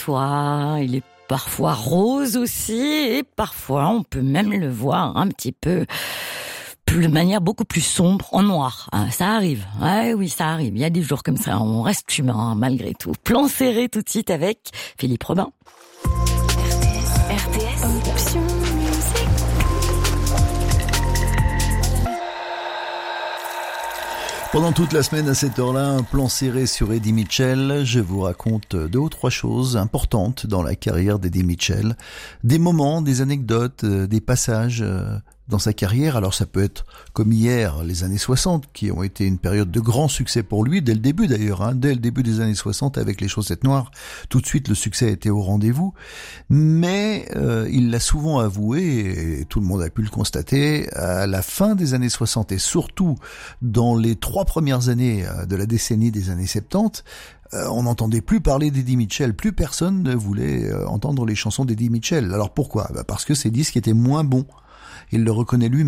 toi, il est parfois rose aussi, et parfois on peut même le voir un petit peu de manière beaucoup plus sombre, en noir. Ça arrive. Ouais, oui, ça arrive. Il y a des jours comme ça, on reste humain malgré tout. Plan serré tout de suite avec Philippe Robin. RTS Option Musique. Pendant toute la semaine à cette heure-là, un plan serré sur Eddie Mitchell. Je vous raconte 2 ou 3 choses importantes dans la carrière d'Eddie Mitchell. Des moments, des anecdotes, des passages dans sa carrière. Alors ça peut être comme hier, les années 60, qui ont été une période de grand succès pour lui, dès le début d'ailleurs, dès le début des années 60 avec les Chaussettes Noires. Tout de suite, le succès était au rendez-vous. Mais il l'a souvent avoué, et tout le monde a pu le constater, à la fin des années 60 et surtout dans les 3 premières années de la décennie des années 70, on n'entendait plus parler d'Eddie Mitchell. Plus personne ne voulait entendre les chansons d'Eddie Mitchell. Alors pourquoi ? Parce que ses disques étaient moins bons. Il le reconnaît lui-même.